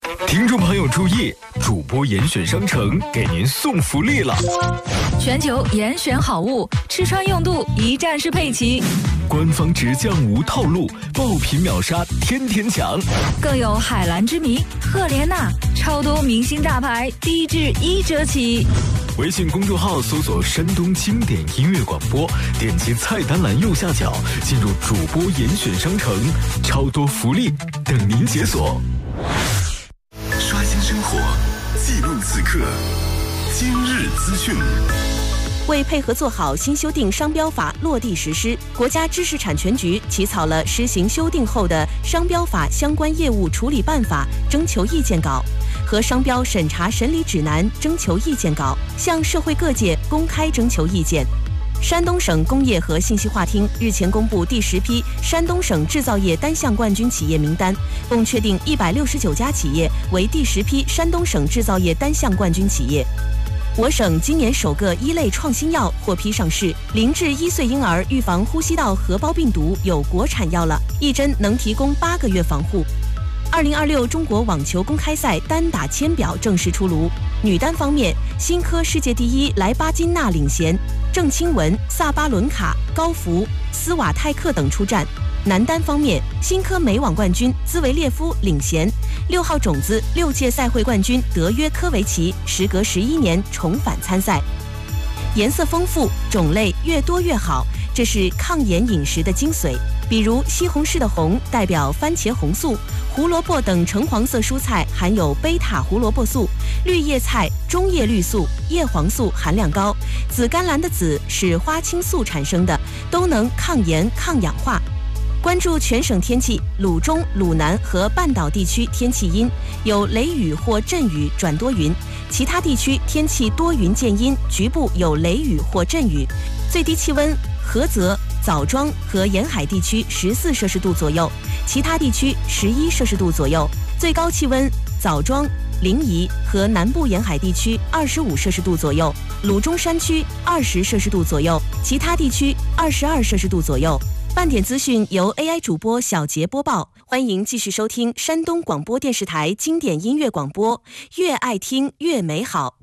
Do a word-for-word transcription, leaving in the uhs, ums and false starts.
听众朋友注意，主播严选商城给您送福利了！ 全球严选好物，吃穿用度一站式配齐， 官方直降无套路，爆品秒杀天天抢， 更有海蓝之谜、赫莲娜，超多明星大牌，低至一折起。 微信公众号搜索山东经典音乐广播，点击菜单栏右下角进入主播严选商城，超多福利等您解锁。 刷新生活，记录此刻，今日资讯。 为配合做好新修订商标法落地实施，国家知识产权局起草了施行修订后的商标法相关业务处理办法征求意见稿和商标审查审理指南征求意见稿，向社会各界公开征求意见。山东省工业和信息化厅日前公布第十批山东省制造业单项冠军企业名单，共确定一百六十九家企业为第十批山东省制造业单项冠军企业。我省今年首个一类创新药获批上市，零至一岁婴儿预防呼吸道合胞病毒有国产药了，一针能提供八个月防护。二零二六中国网球公开赛单打签表正式出炉，女单方面，新科世界第一莱巴金娜领衔，郑钦文、萨巴伦卡、高福、斯瓦泰克等出战。男单方面，新科美网冠军兹维列夫领衔，六号种子六届赛会冠军德约科维奇时隔十一年重返参赛。颜色丰富，种类越多越好，这是抗炎饮食的精髓。比如西红柿的红代表番茄红素，胡萝卜等橙黄色蔬菜含有贝塔胡萝卜素，绿叶菜、中叶绿素、叶黄素含量高，紫甘蓝的紫是花青素产生的，都能抗炎抗氧化。关注全省天气，鲁中、鲁南和半岛地区天气阴，有雷雨或阵雨转多云，其他地区天气多云见阴，局部有雷雨或阵雨。最低气温，菏泽、枣庄和沿海地区十四摄氏度左右，其他地区十一摄氏度左右。最高气温，枣庄、临沂和南部沿海地区二十五摄氏度左右，鲁中山区二十摄氏度左右，其他地区二十二摄氏度左右。半点资讯由 A I 主播小杰播报，欢迎继续收听山东广播电视台经典音乐广播，越爱听越美好。